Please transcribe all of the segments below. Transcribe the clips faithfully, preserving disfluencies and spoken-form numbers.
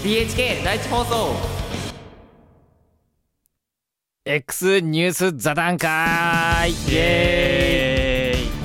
ビーエイチケー 第一放送 X ニュース座談会イエーイ。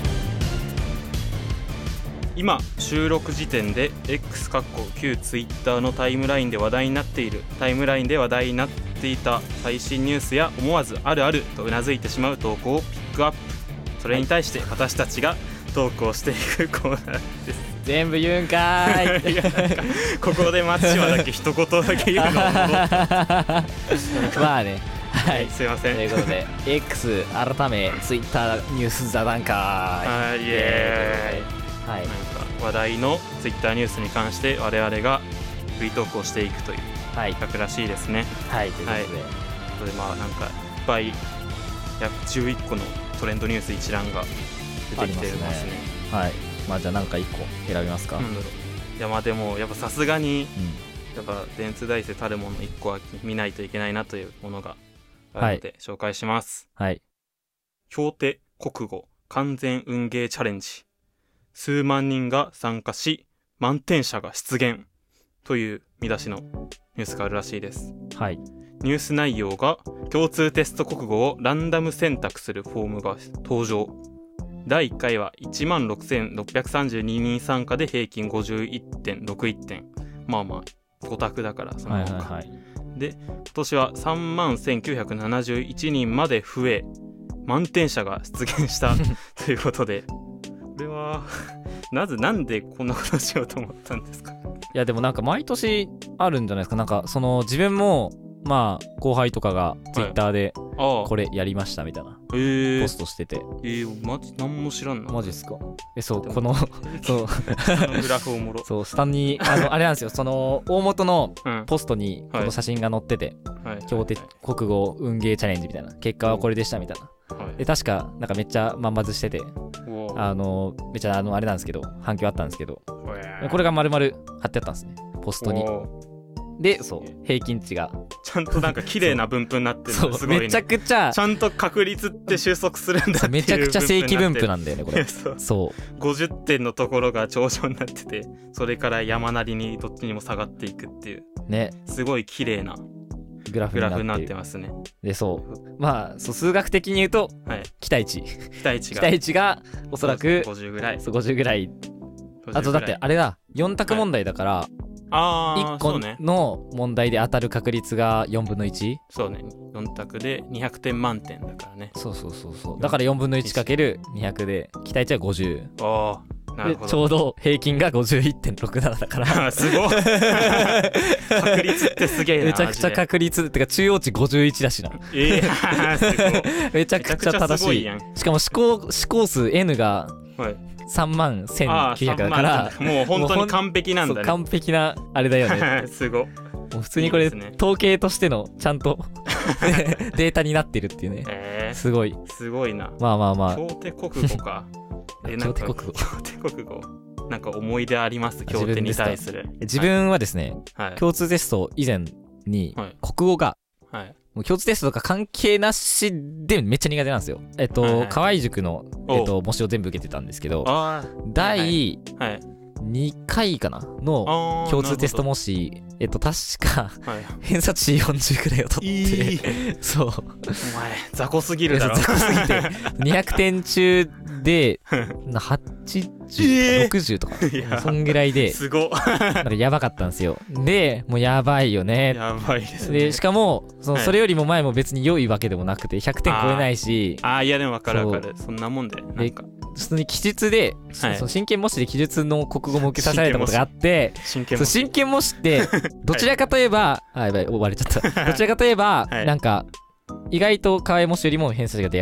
今収録時点で X かっこ旧 Twitter のタイムラインで話題になっているタイムラインで話題になっていた最新ニュースや思わずあるあるとうなずいてしまう投稿をピックアップ。それに対して私たちがトークをしていくコーナーです。 全部言うんかーい。 いやなんかここで松島だけ一言だけ言うのもまあね、はい、 すいません。 ということで X 改め Twitter ニュース座談会はい、イエーイ。 はい、 なんか話題の Twitter ニュースに関して我々がフリートークをしていくという企画らしいですね。 はい、ということで、はい、 それでまあなんかいっぱい約じゅういっこのトレンドニュース一覧が出てきていますね。 はい、まあじゃあなんかいっこ選びますか。 なんだろう、いやまあでもやっぱさすがに、うん、やっぱ電通大生たるものいっこは見ないといけないなというものがあるので紹介します。 はい。 標手国語完全運ゲーチャレンジ、数万人が参加し満点者が出現という見出しのニュースがあるらしいです。 はい。 ニュース内容が共通テスト国語をランダム選択するフォームが登場。だいいっかいはいちまんろくせんろっぴゃくさんじゅうににん参加で平均 ごじゅういってんろくいってん、まあまあご択だからその他、はいはいはい、で今年はさんまんせんきゅうひゃくななじゅういちにんまで増え満点者が出現したということでこれはなぜなんでこんなことしようと思ったんですか。 いやでもなんか毎年あるんじゃないですか。なんかその自分もまあ後輩とかがツイッターでこれやりましたみたいなポストしてて、 えー、マジ何も知らんな。 マジっすか。えそうこのそうグラフおもろ。 そう下にあのあれなんですよ、その大元のポストにこの写真が載ってて、標手国語運ゲーチャレンジみたいな、結果はこれでしたみたいな、はい、で確かなんかめっちゃまんまずしてて、あのめっちゃあのあれなんですけど反響あったんですけど、これが丸々貼ってあったんですねポストに。でそう平均値がちゃんとなんか綺麗な分布になってるのすごい、ね、 めちゃくちゃちゃんと確率って収束するんだっていう、 めちゃくちゃ正規分布なんだよねこれ。 そうそうごじゅってんのところが頂上になってて、それから山なりにどっちにも下がっていくっていうね、 すごい綺麗なグラフになってますね。でそうまあそう数学的に言うと、はい、期待値期待値が期待値がおそらくごじゅうぐらい、 そうごじゅうぐらい。あとだってあれだよん択問題だから、はい、 あいっこの問題で当たる確率がよんぶんのいち。 そうね、よん択でにひゃくてん満点だからね。 そうそうそうそう、だからよんぶんのいちかけるにひゃくで期待値はごじゅう。 ああなるほど。 ちょうど平均が ごじゅういってんろくなな だからすごい確率ってすげえな。 めちゃくちゃ確率ってか中央値ごじゅういちだしな。 えー、すごいめちゃくちゃ正しい。しかも試行試行数 N が、はい、さんまんせんきゅうひゃくだからもう本当に完璧なんだね。 完璧なあれだよねすごい。 もう普通にこれいい、ね、統計としてのちゃんとデータになってるっていうね、えー、すごいすごいな。 まあまあまあ標手国語かえなんか標手国語標手国語なんか思い出あります標手に対する。 自分はですね、はい、共通テスト以前に国語が、はいはい、もう共通テストとか関係なしでめっちゃ苦手なんですよ。えっと、はいはい、河合塾の、えっと、模試を全部受けてたんですけど、だいにかいかなの共通テスト模試、えっと確か、はい、偏差値よんじゅうくらいを取って、えー、そうお前雑魚すぎるだろ。 雑魚すぎてにひゃくてん中ではちじゅう、ろくじゅうとかそんぐらいですごなんかやばかったんですよ。でもうやばいよね。 やばいですね。 でしかもその、はい、それよりも前も別に良いわけでもなくてひゃくてん超えないし、 ああいやでも分かる分かる。 そ, そんなもんでなんか普通に記述で、はい、その真剣模試で記述の国語も受けさせられたことがあって、真剣模試真剣模試ってどちらかといえば、はい、あやばい終われちゃったどちらかといえば、はい、なんか意外と河合模試よりも偏差値が出